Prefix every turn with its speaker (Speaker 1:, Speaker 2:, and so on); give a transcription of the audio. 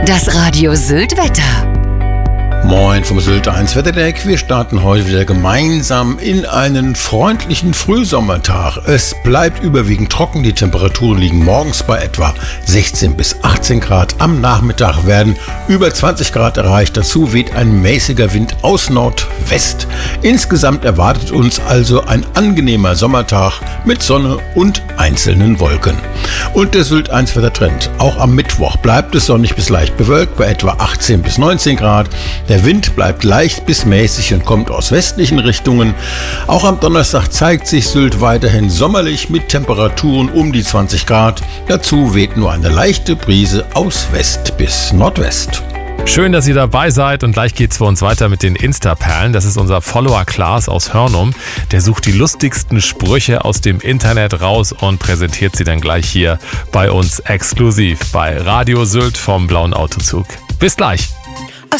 Speaker 1: Das Radio Sylt Wetter.
Speaker 2: Moin vom Sylt 1 Wetterdeck. Wir starten heute wieder gemeinsam in einen freundlichen Frühsommertag. Es bleibt überwiegend trocken. Die Temperaturen liegen morgens bei etwa 16 bis 18 Grad. Am Nachmittag werden über 20 Grad erreicht. Dazu weht ein mäßiger Wind aus Nordwest. Insgesamt erwartet uns also ein angenehmer Sommertag mit Sonne und einzelnen Wolken. Und der Sylt 1 Wettertrend. Auch am Mittwoch bleibt es sonnig bis leicht bewölkt bei etwa 18 bis 19 Grad. Der Wind bleibt leicht bis mäßig und kommt aus westlichen Richtungen. Auch am Donnerstag zeigt sich Sylt weiterhin sommerlich mit Temperaturen um die 20 Grad. Dazu weht nur eine leichte Brise aus West bis Nordwest.
Speaker 3: Schön, dass ihr dabei seid und gleich geht's für uns weiter mit den Insta-Perlen. Das ist unser Follower Klaas aus Hörnum. Der sucht die lustigsten Sprüche aus dem Internet raus und präsentiert sie dann gleich hier bei uns exklusiv bei Radio Sylt vom Blauen Autozug. Bis gleich!